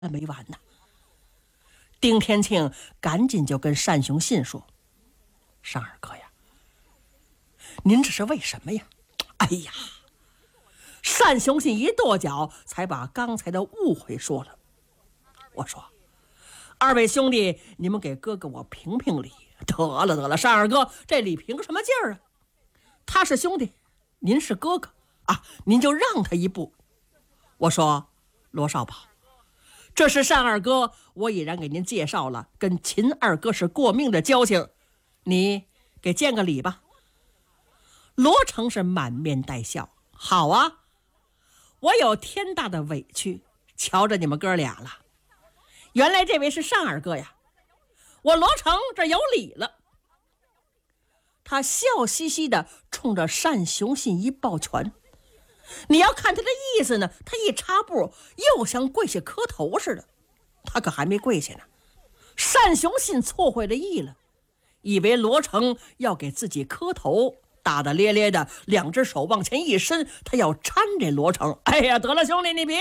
没完呢。丁天庆赶紧就跟单雄信说：“单二哥呀，您这是为什么呀？”哎呀，单雄信一跺脚，才把刚才的误会说了。我说：“二位兄弟，你们给哥哥我评评理。”得了，单二哥，这理凭什么劲儿啊？他是兄弟，您是哥哥啊，您就让他一步。我说：“罗少宝，这是单二哥，我已然给您介绍了，跟秦二哥是过命的交情，你给见个礼吧。”罗成是满面带笑：“好啊，我有天大的委屈，瞧着你们哥俩了。原来这位是单二哥呀，我罗成这有理了。”他笑嘻嘻的冲着单雄信一抱拳。你要看他的意思呢，他一插步又像跪下磕头似的。他可还没跪下呢，单雄信错会了意了，以为罗成要给自己磕头，大大咧咧的两只手往前一伸，他要搀这罗成。哎呀，得了兄弟，你别，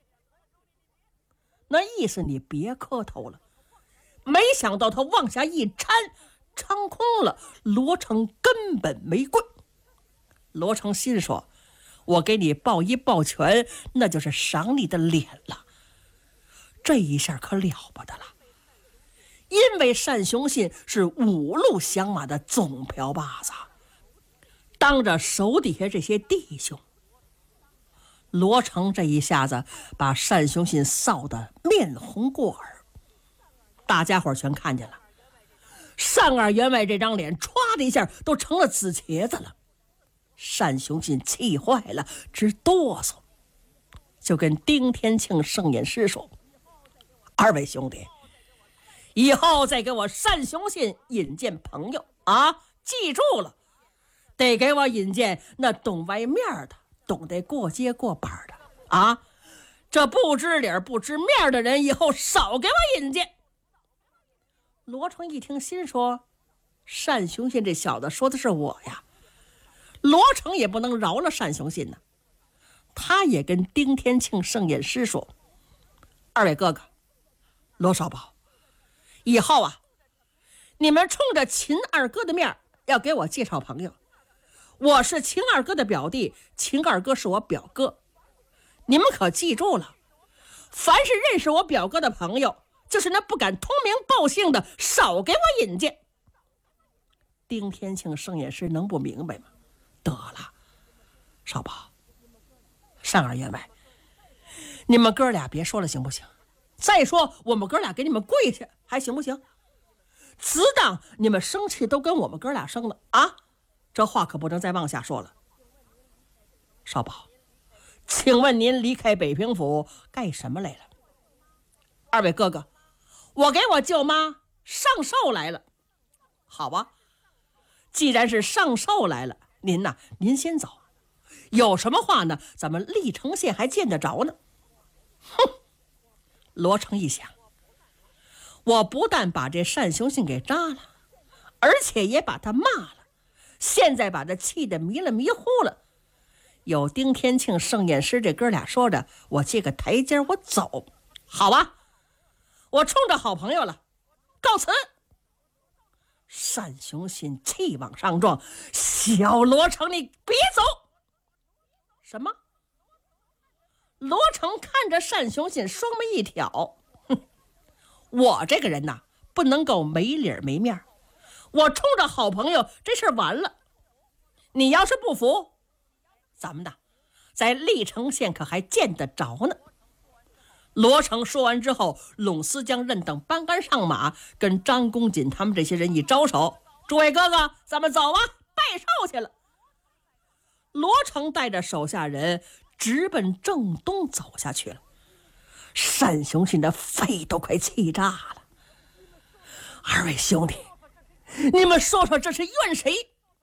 那意思你别磕头了。没想到他往下一搀，撑空了，罗成根本没跪。罗成心说：“我给你抱一抱拳，那就是赏你的脸了。”这一下可了不得了，因为单雄信是5路响马的总瓢把子，当着手底下这些弟兄，罗成这一下子把单雄信臊得面红过耳。大家伙全看见了，单二员外这张脸歘的一下都成了紫茄子了。单雄信气坏了，直哆嗦，就跟丁天庆、盛眼师说：“二位兄弟，以后再给我单雄信引荐朋友啊，记住了，得给我引荐那懂歪面的，懂得过街过板的啊！这不知理不知面的人，以后少给我引荐。”罗成一听，心说：“单雄信这小子说的是我呀。”罗成也不能饶了单雄信呢，他也跟丁天庆、盛眼师说：“二位哥哥，罗少宝，以后啊，你们冲着秦二哥的面要给我介绍朋友。我是秦二哥的表弟，秦二哥是我表哥，你们可记住了，凡是认识我表哥的朋友，就是那不敢通名报姓的，少给我引荐。”丁天庆、盛眼师能不明白吗？得了，少宝、单二员外，你们哥俩别说了行不行？再说我们哥俩给你们跪下还行不行？只当你们生气都跟我们哥俩生了啊！这话可不能再往下说了。少宝，请问您离开北平府干什么来了？二位哥哥，我给我舅妈上寿来了。好吧，既然是上寿来了，您先走，有什么话呢？咱们历城县还见得着呢。哼！罗成一想，我不但把这单雄信给扎了，而且也把他骂了，现在把他气得迷了迷糊了。有丁天庆、盛眼师这哥俩说着，我借个台阶，我走。好吧，我冲着好朋友了，告辞。单雄信气往上撞：“小罗成，你别走！”什么？罗成看着单雄信，双眉一挑：“哼，我这个人呐，不能够没理没面。我冲着好朋友，这事儿完了。你要是不服，咱们在历城县可还见得着呢。”罗成说完之后，拢思江任等搬杆上马，跟张公瑾他们这些人一招手：“诸位哥哥，咱们走吧，拜寿去了。”罗成带着手下人直奔正东走下去了。单雄信的肺都快气炸了：“二位兄弟，你们说说这是怨谁？”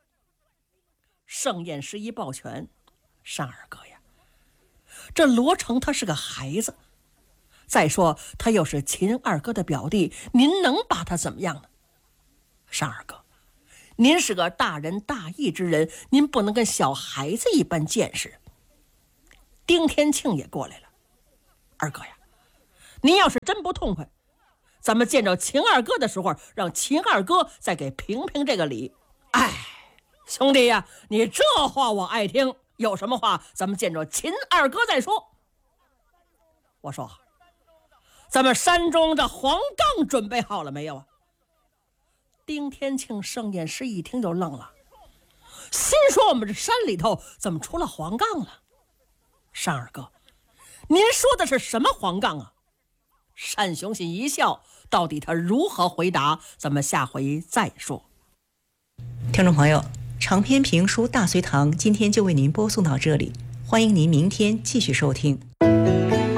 盛彦师一抱拳：“单二哥呀，这罗成他是个孩子，再说他又是秦二哥的表弟，您能把他怎么样呢？单二哥，您是个大仁大义之人，您不能跟小孩子一般见识。”丁天庆也过来了：“二哥呀， 你要是真不痛快，咱们见着秦二哥的时候，让秦二哥再给评评这个理。哎，兄弟呀，你这话我爱听，有什么话咱们见着秦二哥再说。我说，咱们山中这黄杠准备好了没有啊？丁天庆、盛验师一听就愣了，心说我们这山里头怎么出了黄杠了？单二哥，您说的是什么黄杠啊？单雄信一笑，到底他如何回答，咱们下回再说。 听众朋友，长篇评书《大隋唐》今天就为您播送到这里，欢迎您明天继续收听。